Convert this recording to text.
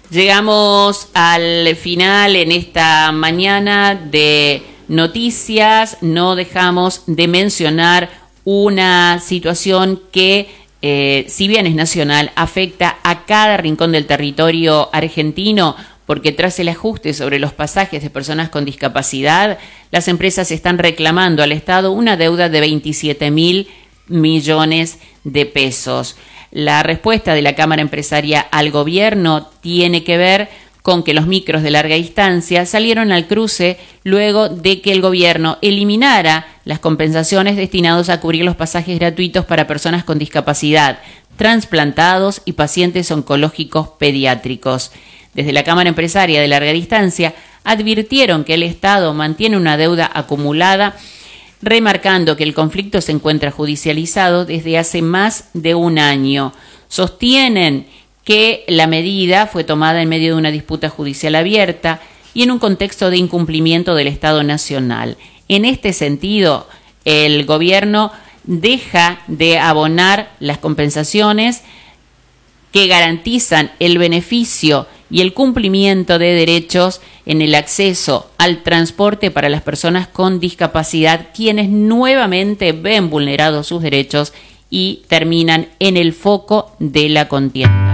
Llegamos al final en esta mañana de noticias. No dejamos de mencionar una situación que, si bien es nacional, afecta a cada rincón del territorio argentino, porque tras el ajuste sobre los pasajes de personas con discapacidad, las empresas están reclamando al Estado una deuda de 27.000 millones de pesos. La respuesta de la Cámara Empresaria al gobierno tiene que ver con que los micros de larga distancia salieron al cruce luego de que el gobierno eliminara las compensaciones destinadas a cubrir los pasajes gratuitos para personas con discapacidad, trasplantados y pacientes oncológicos pediátricos. Desde la Cámara Empresaria de larga distancia advirtieron que el Estado mantiene una deuda acumulada, remarcando que el conflicto se encuentra judicializado desde hace más de un año. Sostienen que la medida fue tomada en medio de una disputa judicial abierta y en un contexto de incumplimiento del Estado Nacional. En este sentido, el gobierno deja de abonar las compensaciones que garantizan el beneficio y el cumplimiento de derechos en el acceso al transporte para las personas con discapacidad, quienes nuevamente ven vulnerados sus derechos y terminan en el foco de la contienda.